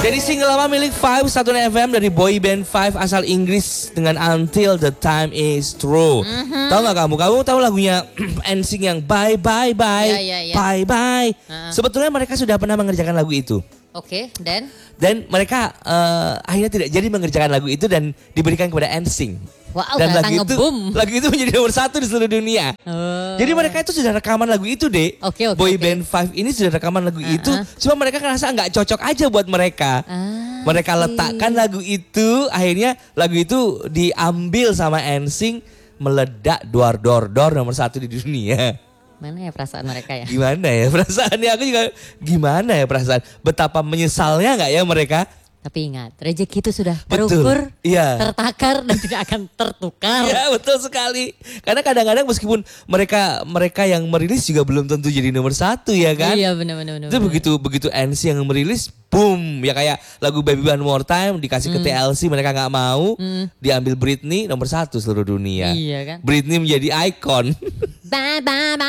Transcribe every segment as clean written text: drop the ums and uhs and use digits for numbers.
Jadi single lama milik Five Satu FM dari boy band Five asal Inggris dengan Until the Time Is True. Tahu nggak kamu? Kamu tahu lagunya NSYNC yang Bye Bye Bye Bye Bye. Sebetulnya mereka sudah pernah mengerjakan lagu itu. Oke, dan mereka akhirnya tidak jadi mengerjakan lagu itu dan diberikan kepada NSYNC. Wow, dan lagu itu menjadi nomor 1 di seluruh dunia. Jadi mereka itu sudah rekaman lagu itu deh. Boy band Five ini sudah rekaman lagu itu. Cuma mereka ngerasa nggak cocok aja buat mereka. Mereka letakkan lagu itu. Akhirnya lagu itu diambil sama NSYNC. Meledak dor nomor 1 di dunia. Mana ya perasaan mereka ya? Gimana ya perasaannya? Aku juga gimana ya perasaan. Betapa menyesalnya nggak ya mereka? Tapi ingat, rezeki itu sudah terukur, tertakar dan tidak akan tertukar. Ya betul sekali. Karena kadang-kadang meskipun mereka yang merilis juga belum tentu jadi nomor 1 ya kan? Iya benar. Itu begitu NSYNC yang merilis, boom. Ya kayak lagu Baby One More Time dikasih ke TLC mereka nggak mau, diambil Britney nomor 1 seluruh dunia. Iya kan? Britney menjadi ikon. Bang.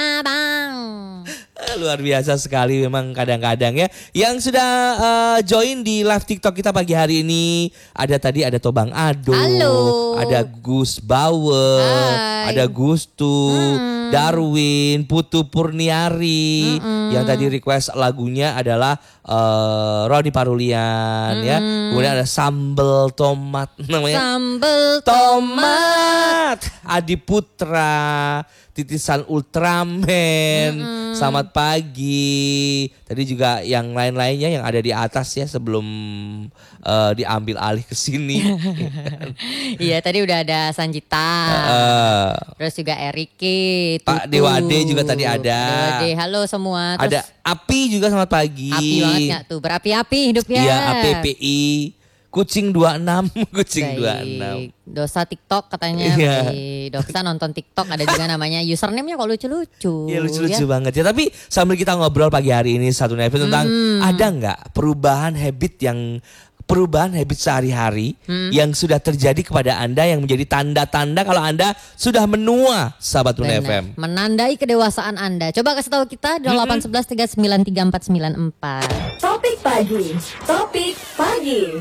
Luar biasa sekali memang kadang-kadang ya. Yang sudah join di live TikTok kita pagi hari ini ada Tobang Ado, ada Gus Bauer, ada Gustu, Darwin, Putu Purniari. Yang tadi request lagunya adalah Rodi Parulian ya. Kemudian ada Sambal Tomat namanya. Sambal Tomat. Adi Putra, Titisan Ultraman, selamat pagi. Tadi juga yang lain-lainnya yang ada di atas ya sebelum diambil alih ke sini. Iya tadi udah ada Sanjita, terus juga Eriki, Pak Dewade juga tadi ada. Dewade, halo semua. Terus ada Api juga selamat pagi. Api banget gak tuh, berapi-api hidupnya. Iya APPI. Kucing 26, kucing baik. 26. Dosa TikTok katanya. Dosa nonton TikTok ada juga namanya. Username-nya kok lucu-lucu. Iya lucu-lucu banget ya. Tapi sambil kita ngobrol pagi hari ini Satu FM tentang ada nggak perubahan habit sehari-hari yang sudah terjadi kepada Anda yang menjadi tanda-tanda kalau Anda sudah menua sahabat Tuna FM. Menandai kedewasaan Anda. Coba kasih tahu kita 0811393494. Topik pagi.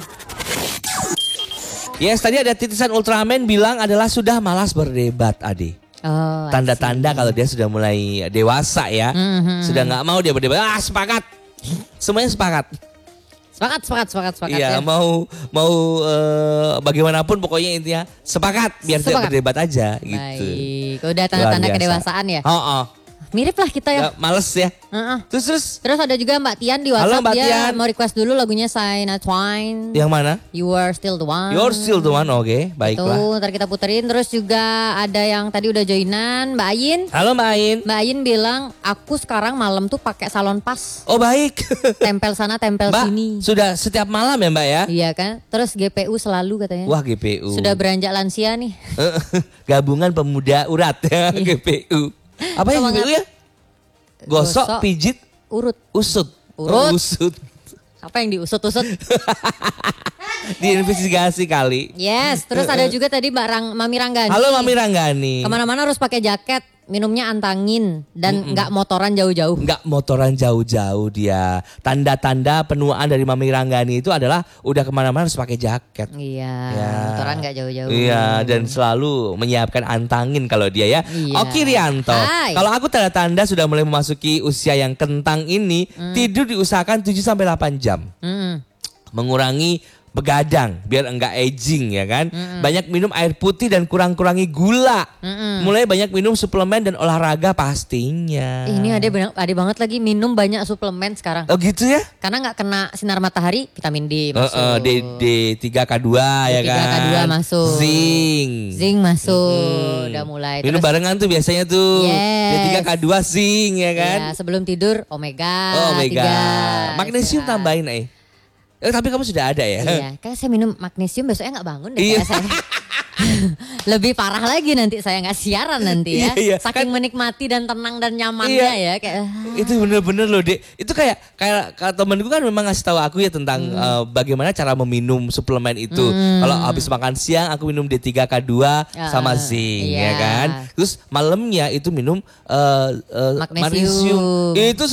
Yes, tadi ada Titisan Ultraman bilang adalah sudah malas berdebat, Ade. Tanda-tanda kalau dia sudah mulai dewasa ya. Sudah nggak mau dia berdebat. Sepakat. Semuanya sepakat. Sepakat. Iya, ya. mau bagaimanapun pokoknya intinya sepakat biar tidak berdebat aja gitu. Baik, udah tanda-tanda kedewasaan ya. Mirip lah kita ya. Males ya. Terus ada juga Mbak Tian di WhatsApp. Halo, Mbak dia Tian. mau request dulu lagunya Shania Twain. Yang mana? You Are Still the One. You're Still the One, oke, baiklah. Tuh, ntar kita puterin. Terus juga ada yang tadi udah joinan, Mbak Ayin. Halo Mbak Ayin. Mbak Ayin bilang, aku sekarang malam tuh pakai salon pas. Oh baik. Tempel sana, tempel Mbak, sini. sudah setiap malam ya Mbak ya? Iya kan. Terus GPU selalu katanya. Wah GPU. Sudah beranjak lansia nih. Gabungan Pemuda Urat ya GPU. Apa yang GPU ya? Gosok, pijit, usut. Usut. Apa yang diusut-usut? Diinvestigasi kali. Yes, terus ada juga tadi Mami Ranggani. Halo Mami Ranggani. Kemana-mana harus pakai jaket, minumnya antangin dan nggak motoran jauh-jauh. Nggak motoran jauh-jauh dia. Tanda-tanda penuaan dari Mami Ranggani itu adalah udah kemana-mana harus pakai jaket. Iya, motoran nggak jauh-jauh. Iya, dan selalu menyiapkan antangin kalau dia ya. Iya. Oke Rianto, kalau aku tanda-tanda sudah mulai memasuki usia yang kentang ini, tidur diusahakan 7-8 jam. Mengurangi begadang biar enggak aging ya kan. Banyak minum air putih dan kurangi gula. Mulai banyak minum suplemen dan olahraga pastinya. Ini ada banget lagi minum banyak suplemen sekarang. Oh gitu ya? Karena nggak kena sinar matahari, vitamin D masuk. D3K2 ya kan. D3K2 masuk. Zinc masuk. Udah mulai. Minum barengan tuh biasanya tuh. Yes. D3K2 zinc ya kan. Ya, sebelum tidur omega. Omega. 3. Magnesium tambahin tapi kamu sudah ada ya? Iya, kan saya minum magnesium besoknya nggak bangun deh. Iya. Saya. Lebih parah lagi nanti saya nggak siaran nanti ya. Iya. Saking menikmati dan tenang dan nyamannya ya. Kayak. Itu bener-bener loh Dek. Itu kayak temenku kan memang ngasih tahu aku ya tentang bagaimana cara meminum suplemen itu. Kalau habis makan siang aku minum D3K2 sama zinc ya kan. Terus malamnya itu minum magnesium. Itu sudah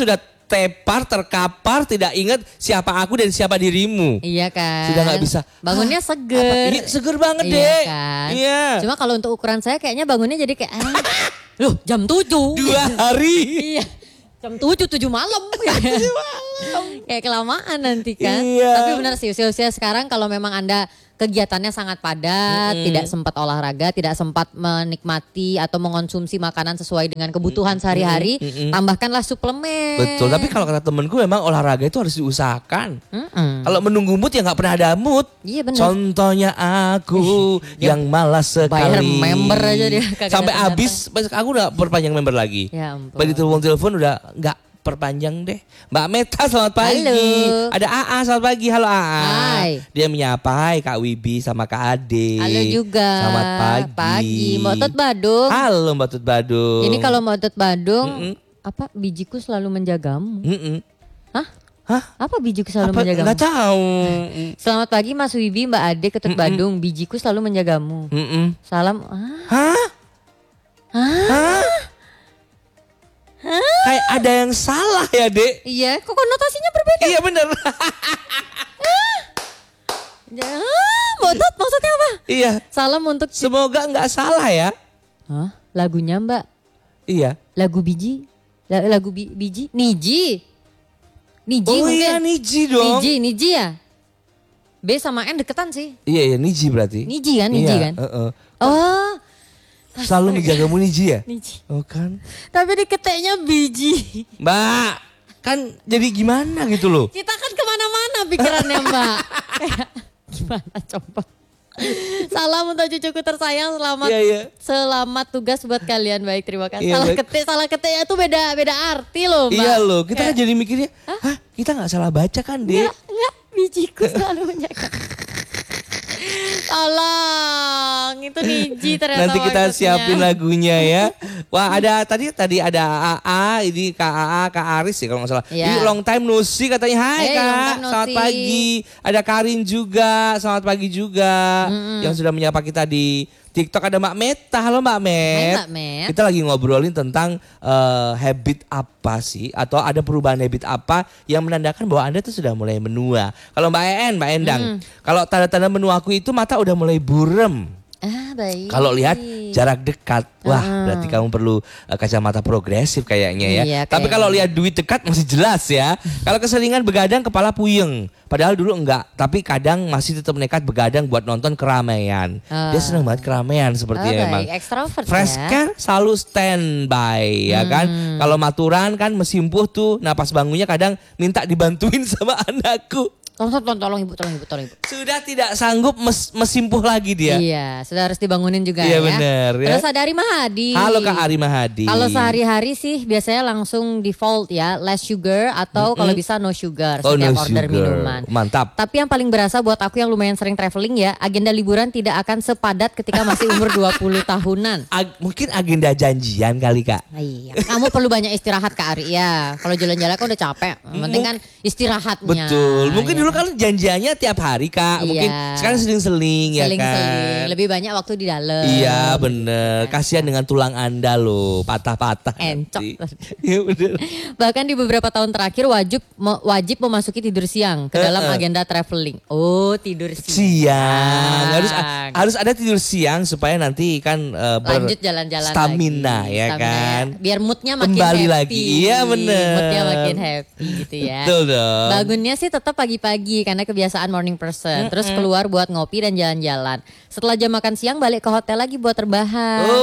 tertepar, terkapar, tidak ingat siapa aku dan siapa dirimu. Iya kan. Sudah nggak bisa. Bangunnya seger. Ini seger banget Iya deh. kan. Iya. Cuma kalau untuk ukuran saya kayaknya bangunnya jadi kayak loh jam 7. 2 hari. Iya. Jam 7 malam. Kayak kelamaan nanti kan. Iya. Tapi benar sih usia-usia sekarang kalau memang Anda kegiatannya sangat padat, tidak sempat olahraga, tidak sempat menikmati atau mengonsumsi makanan sesuai dengan kebutuhan sehari-hari, tambahkanlah suplemen. Betul, tapi kalau kata temenku memang olahraga itu harus diusahakan. Kalau menunggu mood ya nggak pernah ada mood. Iya benar. Contohnya aku yang malas Bayar sekali. member aja dia. Sampai habis, aku udah perpanjang member lagi. Ya ampun. Begitu telepon udah nggak perpanjang deh. Mbak Meta selamat pagi. Halo. Ada AA selamat pagi. Halo AA. Hai. Dia menyapa hai Kak Wibi sama Kak Ade. Halo juga. Selamat pagi. Mbak Tut Badung. Halo Mbak Tut Badung. Ini kalau Mbak Tut Badung, apa bijiku selalu menjagamu? Hah? Apa bijiku selalu menjagamu? Nggak tahu. Selamat pagi Mas Wibi, Mbak Ade, Ketut Badung. Bijiku selalu menjagamu. Salam. Hah? Kayak ada yang salah ya Dek. Iya, kok konotasinya berbeda? Iya bener. Mbak Tut maksudnya apa? Iya. Salam untuk Semoga nggak salah ya. Hah? Lagunya Mbak? Iya. Lagu biji? Lagu biji? Niji? Niji Oh mungkin? iya Niji dong. Niji ya? B sama N deketan sih. Iya Niji berarti. Niji kan? Niji kan? Oh. Selalu menjagamu Niji ya? Niji. Oh kan. Tapi diketeknya biji. Mbak, kan jadi gimana gitu loh. Kita kan kemana-mana pikirannya Mbak. Gimana coba? Salam untuk cucuku tersayang, selamat selamat tugas buat kalian. Baik, terima kasih. Salah ketiknya itu beda arti loh Mbak. Iya loh, kita kan jadi mikirnya, kita nggak salah baca kan Dek? Enggak, bijiku selalu menjaga. Tolong, itu Niji ternyata. Nanti kita maksudnya. siapin lagunya ya. Wah ada tadi ada AA, ini Kak AA, Kak Aris ya kalau nggak salah. Ini long time no see katanya. Hai Kak, selamat pagi. Ada Karin juga, selamat pagi juga. Yang sudah menyapa kita di TikTok. Ada Mbak Meta, halo Mbak Met. Hai Mbak Met. Kita lagi ngobrolin tentang habit apa sih, atau ada perubahan habit apa yang menandakan bahwa Anda tuh sudah mulai menua. Kalau Mbak Endang, kalau tanda-tanda menuaku itu mata udah mulai burem. Baik. Kalau lihat jarak dekat, wah berarti kamu perlu kacamata progresif kayaknya ya. Iya, Tapi kalau lihat duit dekat masih jelas ya. Kalau keseringan begadang kepala puyeng, padahal dulu enggak, tapi kadang masih tetap nekat begadang buat nonton keramaian. Dia senang banget keramaian sepertinya memang. Extrovert Fresh care selalu standby ya kan. Kalau maturan kan mesimpuh tuh, napas bangunnya kadang minta dibantuin sama anakku. Tolong ibu. Sudah tidak sanggup mesimpuh lagi dia. Iya, sudah harus dibangunin juga iya, ya. Bener, ya. Terus ada Ari Mahadi. Halo Kak Ari Mahadi. Kalau sehari-hari sih biasanya langsung default ya, less sugar atau kalau bisa no sugar setiap order minuman. Mantap. Tapi yang paling berasa buat aku yang lumayan sering traveling ya, agenda liburan tidak akan sepadat ketika masih umur 20 tahunan. Mungkin agenda janjian kali Kak. Iya. Kamu perlu banyak istirahat Kak Ari ya. Kalau jalan-jalan kan udah capek. Yang penting kan istirahatnya. Betul. Mungkin ya. dulu kan janjiannya tiap hari Kak. Mungkin sekarang seling-seling ya kan. Seling. Lebih banyak waktu di dalam. Iya bener. Kasihan dengan tulang Anda loh. Patah-patah. Encok. Iya bener. Bahkan di beberapa tahun terakhir wajib memasuki tidur siang ke dalam agenda traveling. Oh tidur siang. Harus ada tidur siang supaya nanti kan lanjut jalan-jalan stamina lagi. Ya kan. Biar moodnya makin kembali happy. Lagi. Iya bener. Moodnya makin happy gitu ya. Betul dong. Bangunnya sih tetap pagi-pagi karena kebiasaan morning person. Terus keluar buat ngopi dan jalan-jalan. Setelah jam makan siang balik ke hotel lagi buat rebahan. Oh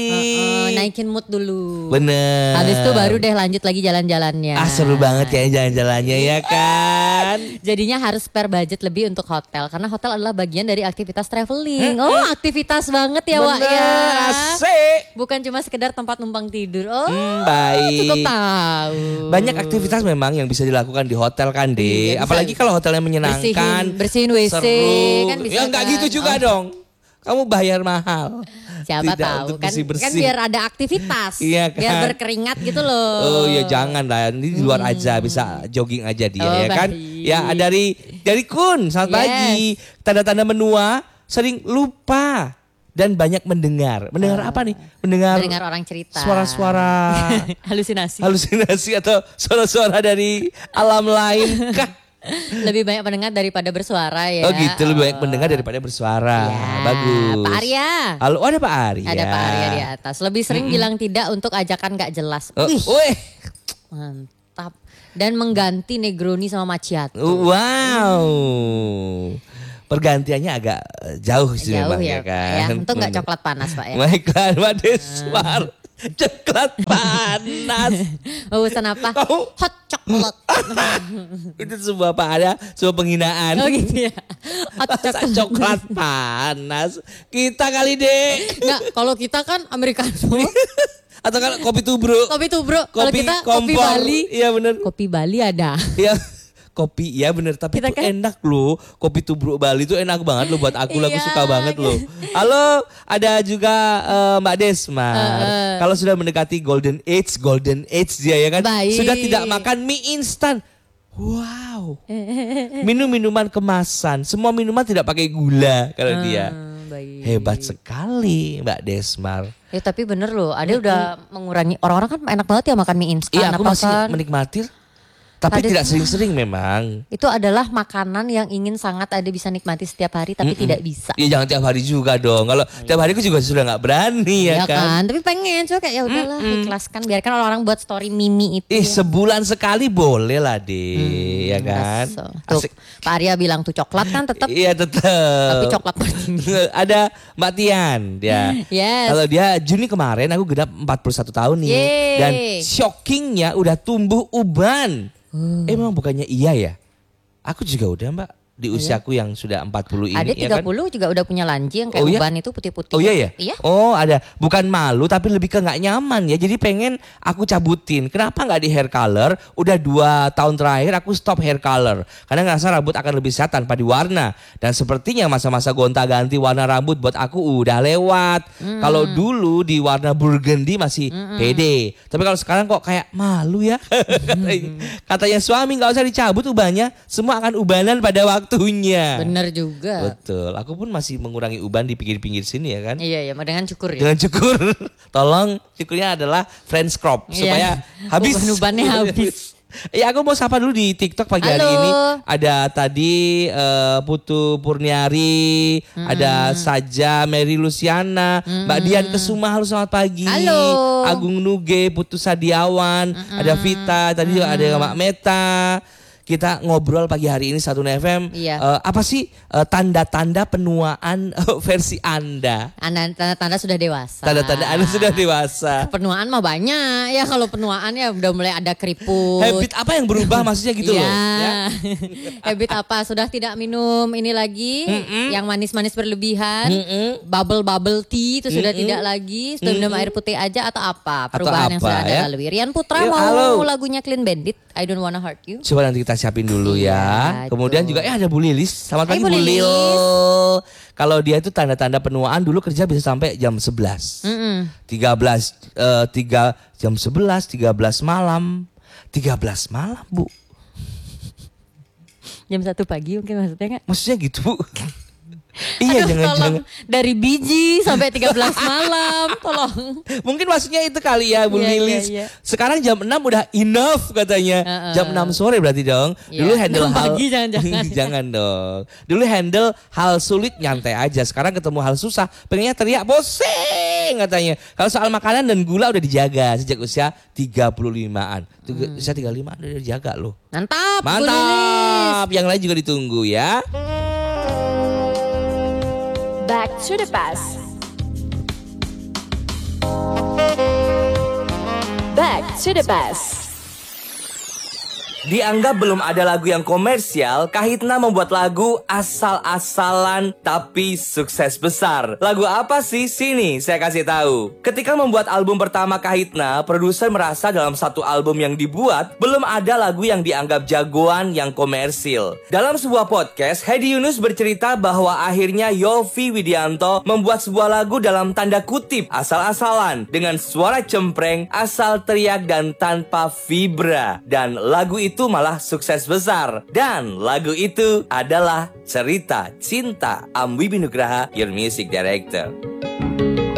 baik. Naikin mood dulu. Bener. Habis itu baru deh lanjut lagi jalan-jalannya. Seru banget ya jalan-jalannya ya kan. Jadinya harus spare budget lebih untuk hotel. Karena hotel adalah bagian dari aktivitas traveling. Oh aktivitas banget ya Wak ya. Asik. Bukan cuma sekedar tempat numpang tidur. Oh baik. cukup tahu. Banyak aktivitas memang yang bisa dilakukan di hotel kan Dek. Apalagi kalau hotelnya menyenangkan. Bersihin WC seru. kan bisa. Ya enggak gitu juga dong. Kamu bayar mahal. Siapa tidak tahu kan biar ada aktivitas. Iya kan? Biar berkeringat gitu loh. Oh ya jangan lah. Ini di luar aja bisa jogging aja dia ya kan. Baik. Ya dari Kun selamat pagi. Tanda-tanda menua sering lupa dan banyak mendengar. Mendengar apa nih? Mendengar orang cerita. Suara-suara halusinasi atau suara-suara dari alam lain kah? Lebih banyak mendengar daripada bersuara ya. Oh gitu, lebih banyak mendengar daripada bersuara. Ya, bagus. Pak Arya. Halo, ada Pak Arya. Ada Pak Arya di atas. Lebih sering bilang tidak untuk ajakan gak jelas. Wih. Mantap. Dan mengganti Negroni sama macchiato. Wow. Pergantiannya agak jauh sih memang ya kan. Ya. Untuk gak coklat panas Pak ya. Baiklah Mbak Desmar. Coklat panas. Mau pesan apa? Hot coklat. Itu sebuah Pak Arya, sebuah penghinaan. Oh gitu ya. Hot coklat panas. Kita kali deh. Enggak, kalau kita kan americano. Atau kalau kopi tubruk. Kopi tubruk. Kalau kita kopi Bali. Iya benar. Kopi Bali ada. Iya. Kopi ya bener, tapi itu kan enak loh. Kopi tubruk Bali itu enak banget loh buat aku. Aku suka banget loh. Halo, ada juga Mbak Desmar. Kalau sudah mendekati golden age dia ya kan. Baik. Sudah tidak makan mie instan. Wow. Minum minuman kemasan. Semua minuman tidak pakai gula kalau dia. Baik. Hebat sekali Mbak Desmar. Ya tapi bener loh, Ade udah mengurangi. Orang-orang kan enak banget ya makan mie instan. Iya, aku masih menikmati. Tapi tidak sering-sering memang. Itu adalah makanan yang ingin sangat Ade bisa nikmati setiap hari tapi tidak bisa. Iya jangan tiap hari juga dong. Kalau tiap hari aku juga sudah gak berani ya kan. Tapi pengen coba kayak ya udahlah ikhlaskan. Biarkan orang-orang buat story Mimi itu. Sebulan sekali boleh lah deh ya kan. Tuh, Pak Arya bilang tuh coklat kan tetap. Iya tetap. Tapi coklat martini. Ada Mbak Tian dia. Yes. Kalau dia Juni kemarin aku genap 41 tahun nih. Yeay. Dan shockingnya udah tumbuh uban. Emang bukannya iya ya? Aku juga udah Mbak. Di usiaku yang sudah 40 ini. Ada 30 ya kan? juga udah punya lanji yang kayak uban itu putih-putih. Oh iya ya? Iya. Oh ada. Bukan malu tapi lebih ke gak nyaman ya. Jadi pengen aku cabutin. Kenapa gak di hair color? Udah 2 tahun terakhir aku stop hair color. Karena ngerasa rambut akan lebih sehat tanpa diwarna. Dan sepertinya masa-masa gonta ganti warna rambut buat aku udah lewat. Kalau dulu di warna burgundy masih pede. Tapi kalau sekarang kok kayak malu ya. Katanya suami gak usah dicabut ubannya. Semua akan ubanan pada waktunya. Bener juga. Betul. Aku pun masih mengurangi uban di pinggir-pinggir sini ya kan. Iya dengan cukur ya. Dengan cukur. Tolong cukurnya adalah French crop supaya habis. Uban-ubannya habis. Ya aku mau sapa dulu di TikTok pagi hari ini. Ada tadi Putu Purniari, ada Saja Mary Luciana, Mbak Dian Kesuma, halo selamat pagi. Halo. Agung Nuge, Putu Sadiawan, ada Vita, tadi juga ada Mbak Meta. Kita ngobrol pagi hari ini 1 FM. Iya. Apa sih tanda-tanda penuaan versi Anda? Tanda-tanda sudah dewasa. Tanda-tanda Anda sudah dewasa. Penuaan mah banyak ya, kalau penuaan ya udah mulai ada keriput. Habit apa yang berubah maksudnya gitu loh. Ya. Habit apa? Sudah tidak minum ini lagi yang manis-manis berlebihan. Bubble tea itu sudah tidak lagi. Sudah minum air putih aja atau apa? Perubahan yang sudah Anda lalui. Rian Putra mau lagunya Clean Bandit, I Don't Wanna Hurt You. Coba nanti kita siapin dulu ya. Kemudian juga ada Bu Lilis. Selamat pagi Bu Lil. Kalau dia itu tanda-tanda penuaan dulu kerja bisa sampai jam 11. 3 jam 11, 13 malam. 13 malam Bu. Jam 1 pagi mungkin maksudnya nggak? Maksudnya gitu Bu. Iya jangan-jangan dari biji sampai 13 malam tolong. Mungkin maksudnya itu kali ya Bu Lilis. Sekarang jam 6 udah enough katanya. Jam 6 sore berarti dong. Dulu handle hal pagi jangan. Jangan dong. Dulu handle hal sulit nyantai aja. Sekarang ketemu hal susah pengennya teriak pusing katanya. Kalau soal makanan dan gula udah dijaga sejak usia 35-an. Usia 35 udah dijaga loh. Mantap. Yang lain juga ditunggu ya. Back to the past. Back to the past. Dianggap belum ada lagu yang komersial, Kahitna membuat lagu asal-asalan tapi sukses besar. Lagu apa sih? Sini saya kasih tahu. Ketika membuat album pertama Kahitna, produser merasa dalam satu album yang dibuat belum ada lagu yang dianggap jagoan yang komersil. Dalam sebuah podcast, Hedi Yunus bercerita bahwa akhirnya Yovie Widianto membuat sebuah lagu dalam tanda kutip asal-asalan dengan suara cempreng, asal teriak dan tanpa vibra. Dan lagu itu itu malah sukses besar. Dan lagu itu adalah Cerita Cinta, Ambibi Nugraha, your music director.